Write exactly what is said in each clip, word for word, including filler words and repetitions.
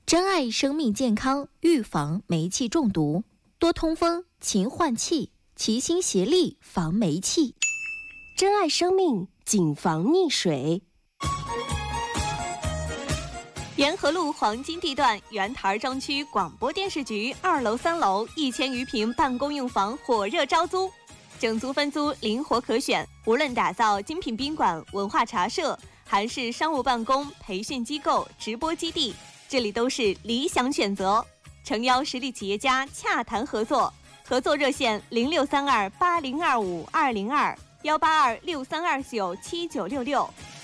珍爱生命健康，预防煤气中毒，多通风，勤换气，齐心协力防煤气。 珍爱生命，谨防溺水。 沿河路黄金地段原台庄区广播电视局二楼、三楼一千余平办公用房火热招租，整租分租灵活可选，无论打造精品宾馆、文化茶社，还是商务办公、培训机构、直播基地，这里都是理想选择。诚邀实力企业家洽谈合作，合作热线零六三二八零二五二零二幺八二六三二九七九六六。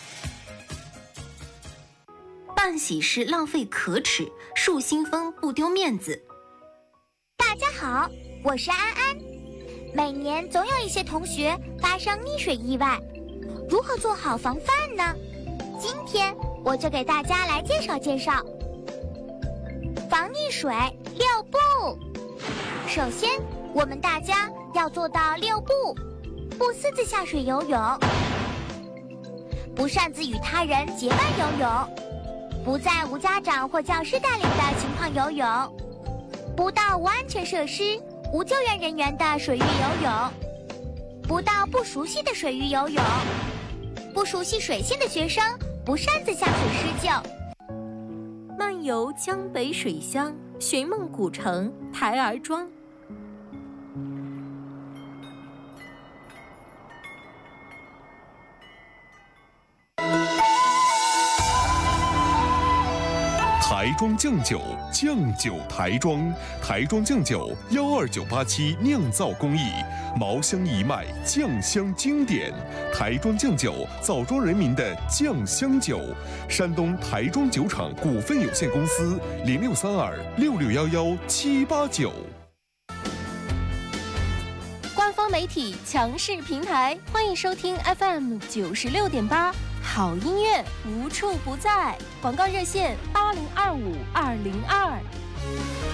办喜事浪费可耻，树新风不丢面子。 大家好，我是安安。每年总有一些同学发生溺水意外，如何做好防范呢？今天我就给大家来介绍介绍防溺水六步。首先，我们大家要做到六步：不私自下水游泳，不擅自与他人结伴游泳，不在无家长或教师带领的情况游泳，不到无安全设施、无救援人员的水域游泳，不到不熟悉的水域游泳，不熟悉水性的学生不擅自下水施救。 漫游江北水乡，寻梦古城台儿庄。 台庄酱酒，酱酒台庄，台庄酱酒幺二九八七酿造工艺，茅香一脉，酱香经典。台庄酱酒，枣庄人民的酱香酒。山东台庄酒厂股份有限公司零六三二六六幺幺七八九。 官方媒体强势平台，欢迎收听 F M 九十六点八。好音乐无处不在，广告热线八零二五二零二。